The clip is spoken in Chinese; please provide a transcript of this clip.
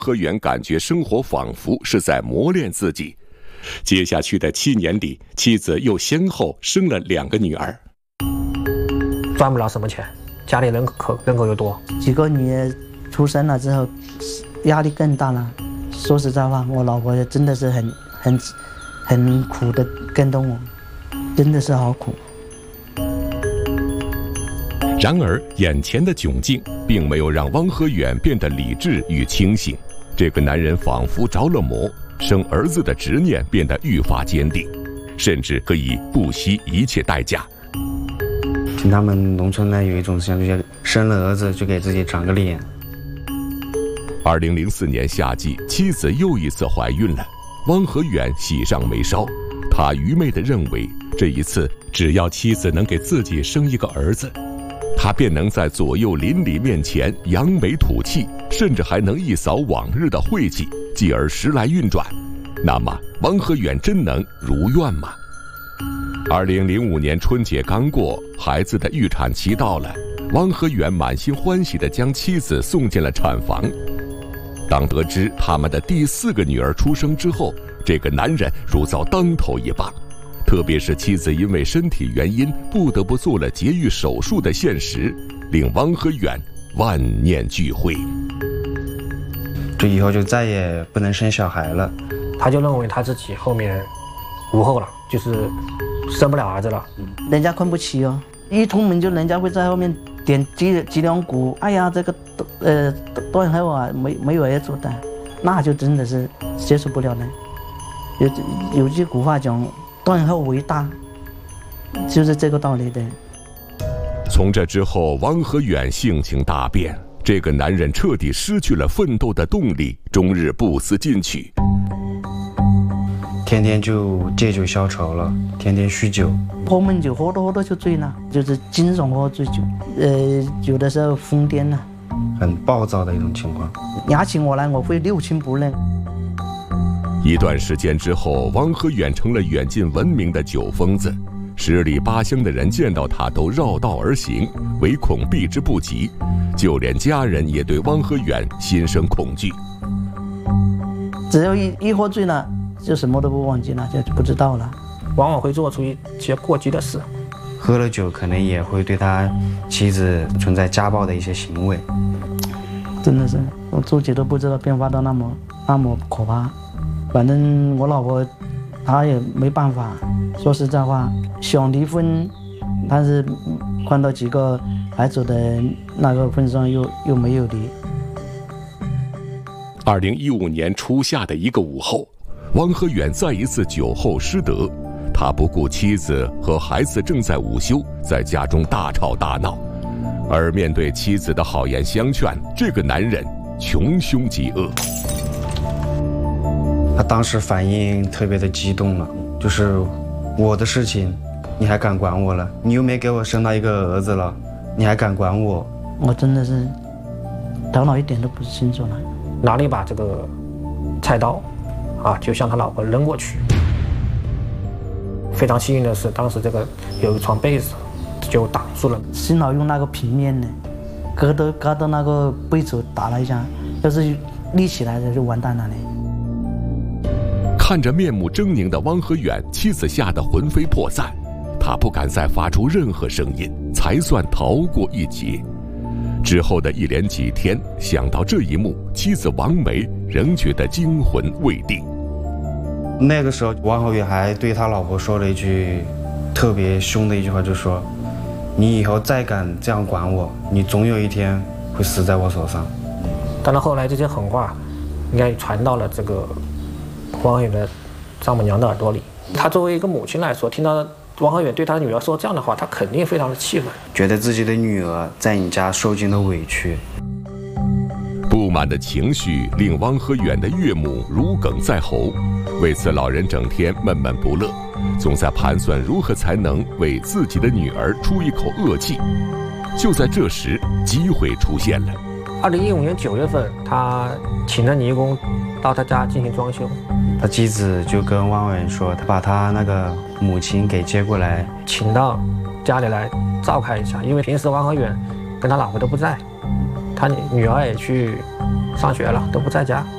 和远感觉生活仿佛是在磨练自己。接下去的7年里，妻子又先后生了2个女儿， 赚不了什么钱，家里人口又多， 几个女儿出生了之后，压力更大了。说实在话，我老婆真的是很苦的跟踪我，真的是好苦。 然而，眼前的窘境并没有让汪和远变得理智与清醒。这个男人仿佛着了魔，生儿子的执念变得愈发坚定，甚至可以不惜一切代价。 听他们农村呢有一种思想，就是生了儿子就给自己长个脸。 2004年夏季，妻子又一次怀孕了，汪和远喜上眉梢。他愚昧地认为，这一次只要妻子能给自己生一个儿子，他便能在左右邻里面前扬眉吐气，甚至还能一扫往日的晦气，继而时来运转。那么，汪和远真能如愿吗？2005年春节刚过，孩子的预产期到了，汪和远满心欢喜地将妻子送进了产房。当得知他们的第4个女儿出生之后，这个男人如遭当头一棒。特别是妻子因为身体原因不得不做了节育手术的现实，令汪和远万念俱灰。 这以后就再也不能生小孩了。 他就认为他自己后面无后了，就是生不了儿子了。 人家看不起哦，一出门就人家会在后面点脊梁骨，哎呀，这个断后啊，没有儿子的，那就真的是接受不了了。有句古话讲，断后为大，就是这个道理的。 从这之后，汪和远性情大变，这个男人彻底失去了奋斗的动力，终日不思进取， 天天就借酒消愁了，天天酗酒， 喝闷酒，喝多就醉了，就是经常喝醉酒，有的时候疯癫了， 很暴躁的一种情况。 拿起我来，我会六亲不认。 一段时间之后，汪和远成了远近闻名的酒疯子，10里8乡的人见到他都绕道而行，唯恐避之不及，就连家人也对汪和远心生恐惧。 只要一喝醉了，就什么都不忘记了，就不知道了， 往往会做出一些过激的事。 喝了酒可能也会对他妻子存在家暴的一些行为。 真的是，我自己都不知道变化到那么可怕。反正我老婆她也没办法，说实在话，想离婚，但是看到几个孩子的那个份上又没有离。 2015年初夏的一个午后，汪和远再一次酒后失德，他不顾妻子和孩子正在午休，在家中大吵大闹。而面对妻子的好言相劝，这个男人穷凶极恶。 他当时反应特别的激动了，就是我的事情你还敢管我了？你又没给我生到一个儿子了，你还敢管我？ 我真的是头脑一点都不清楚了， 拿了一把这个菜刀就向他老婆扔过去。非常幸运的是，当时这个有一床被子就挡住了。 幸好用那个平面的割到那个被子打了一下，要是立起来的就完蛋了呢。 看着面目狰狞的汪和远，妻子吓得魂飞魄散，他不敢再发出任何声音，才算逃过一劫。之后的一连几天，想到这一幕，妻子王梅仍觉得惊魂未定。 那个时候，汪和远还对他老婆说了一句特别凶的一句话，就说：“你以后再敢这样管我，你总有一天会死在我手上。” 当然后来这些狠话应该传到了这个汪和远的丈母娘的耳朵里。她作为一个母亲来说，听到汪和远对她女儿说这样的话，她肯定非常的气愤， 觉得自己的女儿在你家受尽了委屈。 不满的情绪令汪和远的岳母如鲠在喉，为此老人整天闷闷不乐，总在盘算如何才能为自己的女儿出一口恶气。就在这时，机会出现了。 2015年9月份，他请了泥工到他家进行装修。 他妻子就跟汪和远说，他把他那个母亲给接过来， 请到家里来照看一下，因为平时汪和远跟他老婆都不在，他女儿也去上学了，都不在家。